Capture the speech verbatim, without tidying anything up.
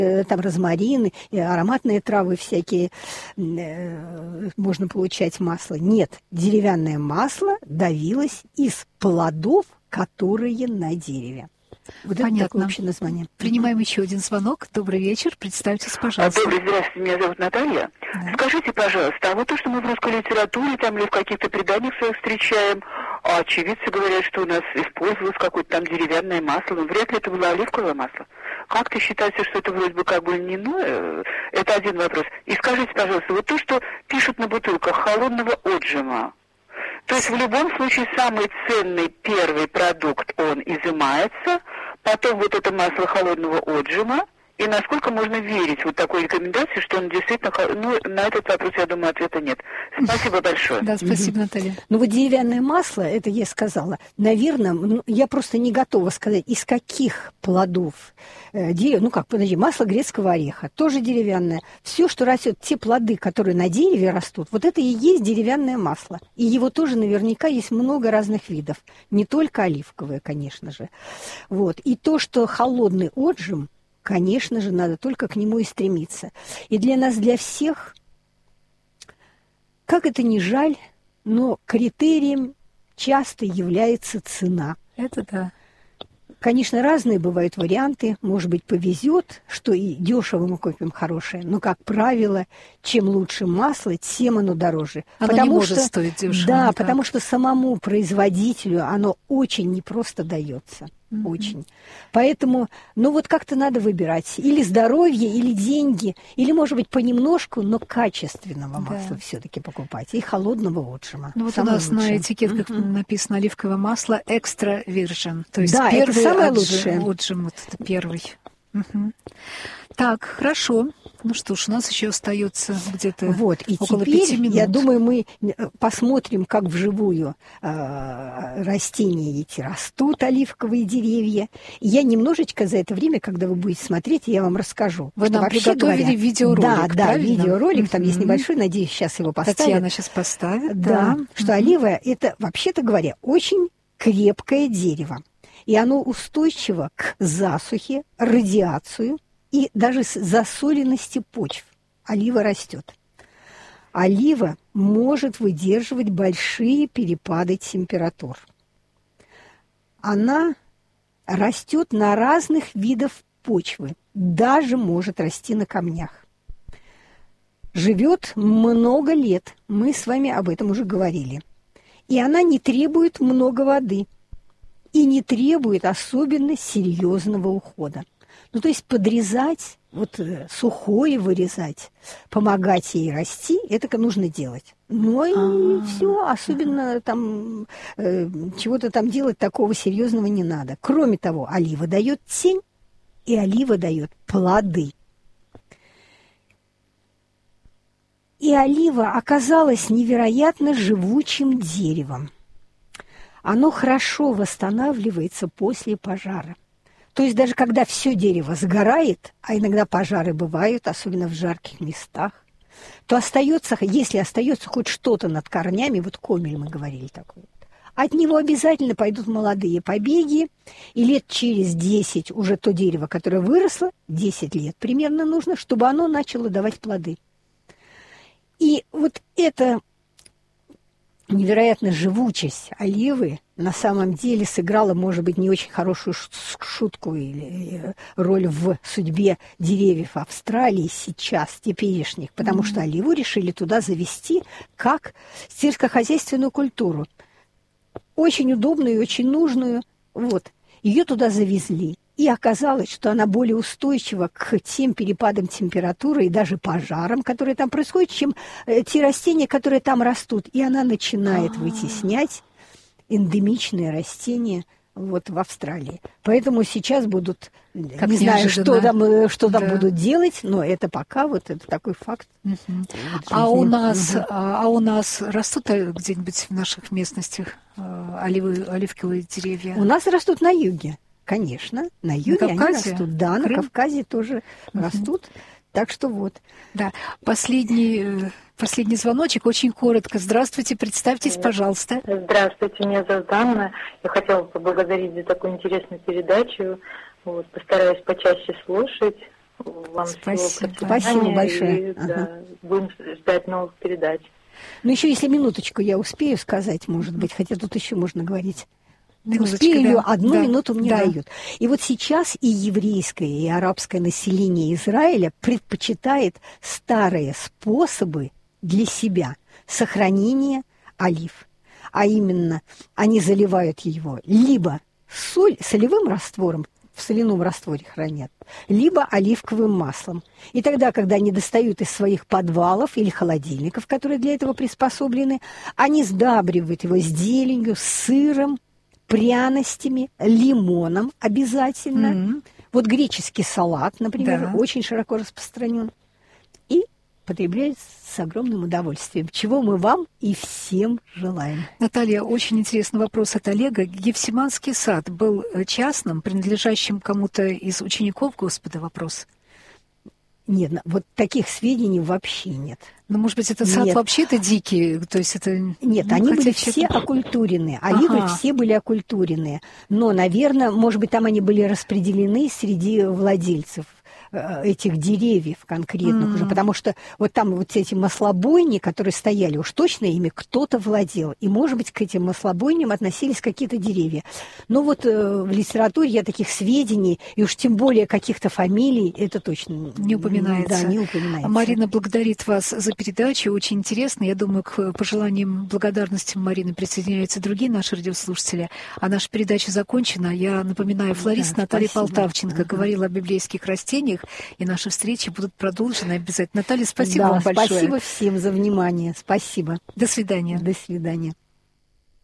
там розмарин, ароматные травы всякие, можно получать масло. Нет, деревянное масло давилось из плодов, которые на дереве. Вот Понятно. это такое общее название. Принимаем еще один звонок. Добрый вечер. Представьтесь, пожалуйста. Добрый, здравствуйте. Меня зовут Наталья. Да. Скажите, пожалуйста, а вот то, что мы в русской литературе там или в каких-то преданиях своих встречаем, а очевидцы говорят, что у нас использовалось какое-то там деревянное масло, но вряд ли это было оливковое масло. Как-то считается, что это вроде бы как бы не иное? Это один вопрос. И скажите, пожалуйста, вот то, что пишут на бутылках холодного отжима, то есть в любом случае самый ценный первый продукт, он изымается, потом вот это масло холодного отжима, и насколько можно верить вот такой рекомендации, что он действительно... Ну, на этот вопрос, я думаю, ответа нет. Спасибо большое. Да, спасибо, Наталья. Ну вот деревянное масло, это я сказала, наверное, ну, я просто не готова сказать, из каких плодов э, дерева, ну как, подожди, масло грецкого ореха, тоже деревянное. Все, что растет, те плоды, которые на дереве растут, вот это и есть деревянное масло. И его тоже наверняка есть много разных видов, не только оливковое, конечно же. Вот. И то, что холодный отжим, конечно же, надо только к нему и стремиться. И для нас, для всех, как это ни жаль, но критерием часто является цена. Это да. Конечно, разные бывают варианты. Может быть, повезет, что и дешево мы купим хорошее. Но, как правило, чем лучше масло, тем оно дороже. Оно потому не может что, стоить дешево. Да, никак. потому что самому производителю оно очень непросто дается. Mm-hmm. Очень. Поэтому, ну вот как-то надо выбирать. Или здоровье, или деньги, или, может быть, понемножку, но качественного масла да. все-таки покупать. И холодного отжима. Ну вот у нас лучшее. На этикетках mm-hmm. написано оливковое масло экстра virgin. То есть да, первый это самое отжим, лучшее. Отжим, вот это первый. Угу. Так, хорошо. Ну что ж, у нас еще остается где-то вот, и около теперь, пяти минут. Я думаю, мы посмотрим, как вживую э, растения эти растут, оливковые деревья. И я немножечко за это время, когда вы будете смотреть, я вам расскажу. Вы что нам вообще приготовили говоря, видеоролик, Да, да, правильно? видеоролик, mm-hmm. там есть небольшой, надеюсь, сейчас его поставят. Татьяна сейчас поставит. Да, да. что mm-hmm. олива – это, вообще-то говоря, очень крепкое дерево. И оно устойчиво к засухе, радиацию и даже засоленности почв. Олива растет. Олива может выдерживать большие перепады температур. Она растет на разных видах почвы, даже может расти на камнях. Живет много лет, мы с вами об этом уже говорили. И она не требует много воды и не требует особенно серьезного ухода. Ну, то есть подрезать, вот сухое вырезать, помогать ей расти, это нужно делать. Ну и все, особенно там э, чего-то там делать такого серьезного не надо. Кроме того, олива дает тень, и олива дает плоды. И олива оказалась невероятно живучим деревом. Оно хорошо восстанавливается после пожара. То есть даже когда все дерево сгорает, а иногда пожары бывают, особенно в жарких местах, то остается, если остается хоть что-то над корнями, вот комель мы говорили такой, от него обязательно пойдут молодые побеги, и лет через десять уже то дерево, которое выросло, десять лет примерно нужно, чтобы оно начало давать плоды. И вот эта невероятная живучесть оливы на самом деле сыграла, может быть, не очень хорошую шутку или роль в судьбе деревьев Австралии сейчас, теперешних, потому mm-hmm. что оливу решили туда завести как сельскохозяйственную культуру. Очень удобную и очень нужную. Вот. Ее туда завезли. И оказалось, что она более устойчива к тем перепадам температуры и даже пожарам, которые там происходят, чем те растения, которые там растут. И она начинает А-а-а. вытеснять эндемичные растения вот в Австралии. Поэтому сейчас будут, как не знаю, что там, что там да. будут делать, но это пока вот это такой факт. Угу. Вот а, у нас, угу. а, а у нас растут где-нибудь в наших местностях оливы, оливковые деревья? У нас растут на юге. Конечно, на юге на они растут. Да, Крым? На Кавказе тоже угу. растут. Так что вот. Да. Последний, последний звоночек, очень коротко. Здравствуйте, представьтесь, пожалуйста. Здравствуйте, меня зовут Анна. Я хотела поблагодарить за такую интересную передачу. Вот, постараюсь почаще слушать. Вам Спасибо. всего Спасибо большое. И, ага. да, будем ждать новых передач. Ну, еще если минуточку я успею сказать, может быть, хотя тут еще можно говорить. Минуточка, Успею, да. одну да. минуту мне да. дают. И вот сейчас и еврейское, и арабское население Израиля предпочитает старые способы для себя сохранения олив. А именно, они заливают его либо соль, солевым раствором, в соляном растворе хранят, либо оливковым маслом. И тогда, когда они достают из своих подвалов или холодильников, которые для этого приспособлены, они сдабривают его с зеленью, с сыром, пряностями, лимоном обязательно. Mm-hmm. Вот греческий салат, например, да. очень широко распространен. И потребляют с огромным удовольствием, чего мы вам и всем желаем. Наталья, очень интересный вопрос от Олега. Гефсиманский сад был частным, принадлежащим кому-то из учеников Господа? Вопрос. Нет, вот таких сведений вообще нет. Ну, может быть, этот сад нет. вообще-то дикий? То есть это... Нет, ну, они были все все окультуренные. Оливы ага. все были окультуренные. Но, наверное, может быть, там они были распределены среди владельцев этих деревьев конкретных mm-hmm. уже, потому что вот там вот эти маслобойни, которые стояли, уж точно ими кто-то владел, и, может быть, к этим маслобойням относились какие-то деревья. Но вот э, в литературе я таких сведений, и уж тем более каких-то фамилий, это точно не упоминается. Да, не упоминается. Марина благодарит вас за передачу, очень интересно. Я думаю, к пожеланиям благодарности Марины присоединяются другие наши радиослушатели. А наша передача закончена. Я напоминаю, флорист да, Наталья спасибо. Полтавченко ага. говорила о библейских растениях, и наши встречи будут продолжены обязательно. Наталья, спасибо да, вам большое. Спасибо всем за внимание. Спасибо. До свидания. До свидания.